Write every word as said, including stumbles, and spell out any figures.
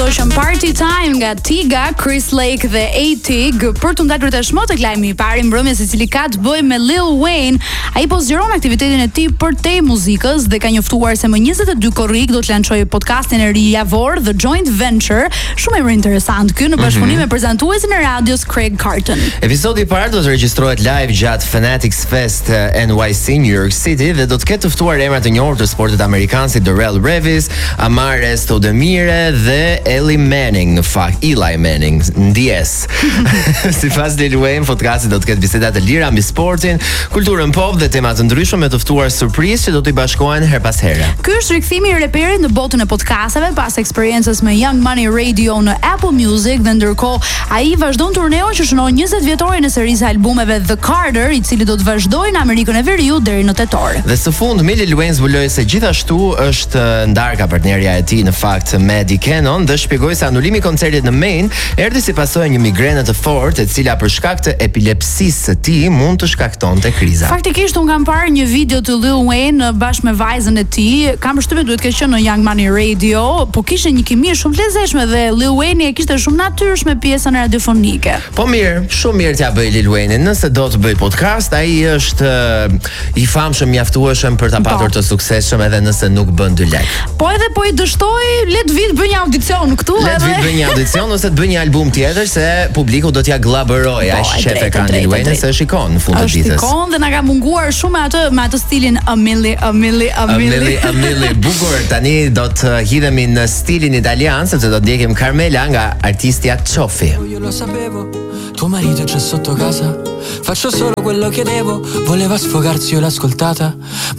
Ocean Party Time nga Tiga, Chris Lake dhe A-Tig për të ndalur tashmë tek lajmi i parë i mbrëmjes i cili ka të bëjë me Lil Wayne. Ai po zgjeron aktivitetin e tij për te muzikës dhe ka njoftuar se më njëzet e dy korrik do të lançojë podcastin e ri javor The Joint Venture, shumë e interesant ky në bashkëpunim me prezantuesin e radios Craig Carton. Episodi i parë do të regjistrohet live gjatë Fanatics Fest N Y C New York City dhe do të ketë të ftuar emra të njohur të sportit amerikan si Darrell Revis, Amare Stoudemire dhe Eli Manning, në fakt Eli Manning, ndjes. Sipas Lil Wayne, podcasti do të ketë biseda të lira mbi sportin, kulturën pop dhe tema të ndryshme me të ftuar surprizë që do t'i bashkohen her pas here. Ky është rikthimi i reperit në botën e podcasteve pas eksperiencës me Young Money Radio në Apple Music dhe ndërkohë ai vazhdon turneon që shënon njëzet vjetorin e serisë albumeve The Carter, i cili do të vazhdojë në Amerikën e Veriut deri në tetor. Dhe së fundmi Lil Wayne zbuloi se gjithashtu është ndarka partnerja e tij në fakt Maddie Cannon dhe shpjegoi se anulimi i koncertit në Maine erdhi si pasojë një migrene të fortë e cila për shkak të epilepsisë së tij mund të shkaktonte kriza. Faktikisht un kam parë një video të Lil Wayne bashkë me vajzën e tij. Kam përshtypjen duhet të ketë qenë në Young Money Radio, po kishte një kimi shumë të lezetshme dhe Lil Wayne e kishte shumë natyrshme pjesën radiofonike. Po mirë, shumë mirë t'ja bëj Lil Wayne. Nëse do të bëj podcast, ai është uh, i famshëm, mjaftueshëm për ta patur të suksesshëm edhe nëse nuk bën dy lek. Po edhe po i dështoj, le të vit bëj një audicion këtu edhe. Le të vit bëj një audicion ose të bëj një album tjetër se publiku do t'ja glabërojë. Ai shef e kanë Lil Wayne se shikon në fund të ditës. Shikon dhe na ka munguar shumë atë me atë stilin a milli a milli a milli a milli bukur. Tani do të hidhemi në stilin italian sepse do të ndjekim Carmela nga artistja Cioffi. Io lo sapevo, tuo marito c'è sotto casa, faccio solo quello che devo, voleva sfogarsi, io l'ho ascoltata.